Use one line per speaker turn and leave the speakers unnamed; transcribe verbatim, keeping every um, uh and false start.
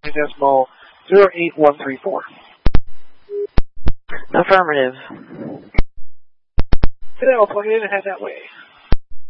decimal zero eight one three four.
Affirmative.
Then I'll plug it in and head that way.